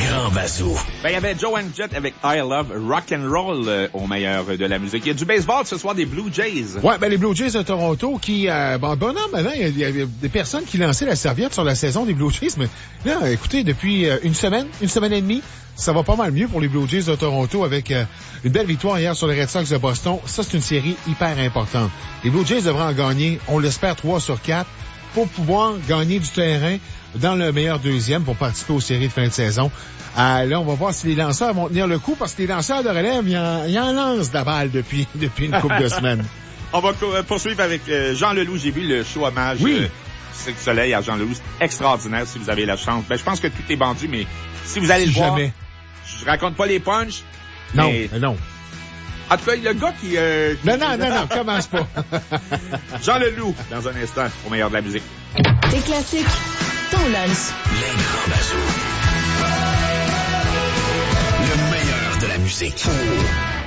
grand bazou. Ben, il y avait Joan Jett avec I Love Rock and Roll au meilleur de la musique. Il y a du baseball ce soir, des Blue Jays. Ouais, ben les Blue Jays de Toronto qui, bonhomme, avant, il y avait des personnes qui lançaient la serviette sur la saison des Blue Jays, mais là, écoutez, depuis une semaine et demie, ça va pas mal mieux pour les Blue Jays de Toronto avec une belle victoire hier sur les Red Sox de Boston. Ça, c'est une série hyper importante. Les Blue Jays devraient en gagner, on l'espère, 3 sur 4 pour pouvoir gagner du terrain dans le meilleur deuxième pour participer aux séries de fin de saison. Là, on va voir si les lanceurs vont tenir le coup parce que les lanceurs de relève, ils en lancent de la balle depuis une couple de semaines. On va poursuivre avec Jean Leloup. J'ai vu le show hommage Cirque du Soleil à Jean Leloup. C'est extraordinaire si vous avez la chance. Ben, je pense que tout est vendu, mais si vous allez le voir, je raconte pas les punchs. Non, mais non. En tout cas, le gars qui... Non, commence pas. Jean Leloup, dans un instant, au meilleur de la musique. Tes classiques, ton lunch. Les grands bazous. Le meilleur de la musique.